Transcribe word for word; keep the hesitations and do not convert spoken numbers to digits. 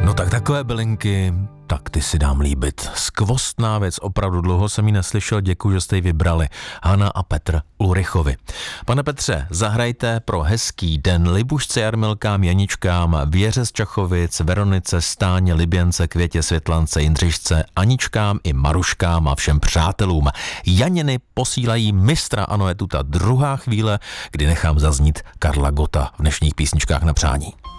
No tak takové bylinky, tak ty si dám líbit. Skvostná věc, opravdu dlouho jsem ji neslyšel, děkuji, že jste ji vybrali. Hana a Petr Ulrichovi. Pane Petře, zahrajte pro hezký den Libušce, Jarmilkám, Janičkám, Věře z Čachovic, Veronice, Stáně, Liběnce, Květě, Světlance, Jindřišce, Aničkám i Maruškám a všem přátelům. Janiny posílají mistra, ano, je tu ta druhá chvíle, kdy nechám zaznít Karla Gotta v dnešních písničkách na přání.